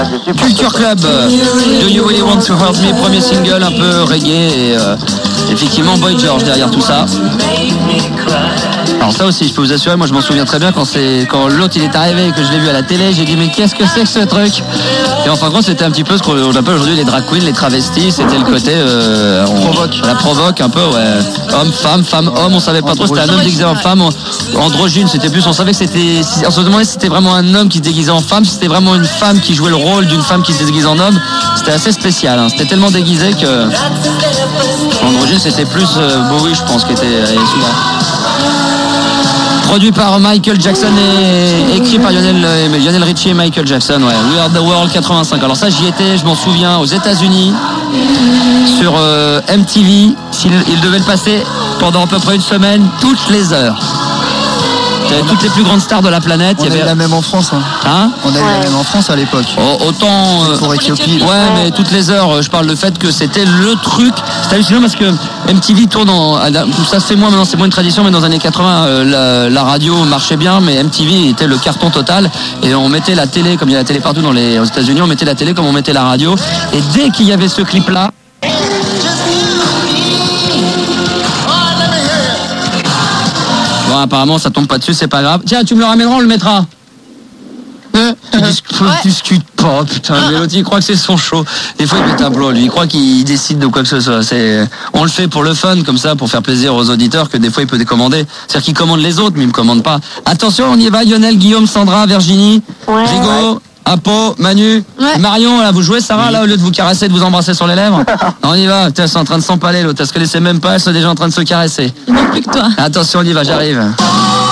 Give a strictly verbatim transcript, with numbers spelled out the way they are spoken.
Culture Club, Do You Really Want to Hurt Me, premier single un peu reggae et euh, effectivement Boy George derrière tout ça. Alors ça aussi je peux vous assurer, moi je m'en souviens très bien quand c'est quand l'autre il est arrivé et que je l'ai vu à la télé, j'ai dit mais qu'est-ce que c'est que ce truc? Et en fin de compte c'était un petit peu ce qu'on appelle aujourd'hui les drag queens, les travestis, c'était le côté euh, on, provoque. La provoque un peu, ouais. Homme, femme, femme, homme, on savait pas trop, c'était un homme déguisé en femme, androgyne, c'était plus, on savait que c'était, on se demandait si c'était vraiment un homme qui se déguisait en femme, si c'était vraiment une femme qui jouait le rôle d'une femme qui se déguise en homme, c'était assez spécial, hein. C'était tellement déguisé que androgyne c'était plus euh, Bowie je pense qui était euh, souvent. Produit par Michael Jackson et écrit par Lionel, Lionel Richie et Michael Jackson, ouais. We Are The World quatre-vingt-cinq. Alors ça j'y étais, je m'en souviens, aux États-Unis sur euh, M T V. Il, il devait le passer pendant à peu près une semaine, toutes les heures. Il y avait toutes les plus grandes stars de la planète. On il y avait la même en France. Hein. Hein on a eu ouais. la même en France à l'époque. Oh, autant euh, pour Éthiopie. Ouais, ouais, mais toutes les heures, je parle le fait que c'était le truc. C'est hallucinant parce que M T V tourne en, ça se fait moins maintenant, c'est moins une tradition, mais dans les années quatre-vingts, euh, la, la radio marchait bien, mais M T V était le carton total et on mettait la télé, comme il y a la télé partout dans les, aux États-Unis, on mettait la télé comme on mettait la radio. Et dès qu'il y avait ce clip-là, bon, apparemment ça tombe pas dessus, c'est pas grave. Tiens, tu me le ramèneras, on le mettra. Tu discutes, ouais. discute pas, putain, ah. Mélodie, il croit que c'est son show. Des fois, il met un tableau, lui, il croit qu'il décide de quoi que ce soit. C'est, on le fait pour le fun, comme ça, pour faire plaisir aux auditeurs, que des fois, il peut décommander. C'est-à-dire qu'il commande les autres, mais il me commande pas. Attention, on y va, Lionel, Guillaume, Sandra, Virginie, ouais. Rigo, ouais. Apo, Manu, ouais. Marion, là, vous jouez, Sarah, oui. Là, au lieu de vous caresser, de vous embrasser sur les lèvres. On y va, putain, c'est en train de s'empaler, l'autre. Elle se connaissait même pas, elle est déjà en train de se caresser. Il manque plus que toi. Attention, on y va, j'arrive.